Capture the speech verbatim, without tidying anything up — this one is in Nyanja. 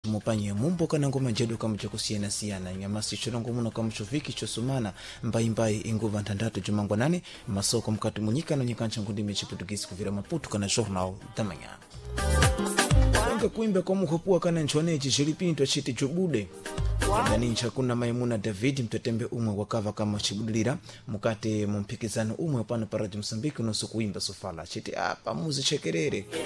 mupanye mumbo kana ngoma jedu kama chokusiyana siyana nyamasi chonongo muno kama choviki chosumana mbai mbai inguva ntandatu jumangwa nane masoko mkati munyika na nyikancha ngundime chiputukisi kuvira Maputo kana Jornal da Manhã. Wanga kuimba kwa muhopua kana nchwane chichilipinto chiti jubude ndani nchakuna Maimuna David mtotembe umwe wakava kama chibudilira mukate mumpikizano umwe pano para Mozambique unosu kuimba sofala chiti apa muzi chekerere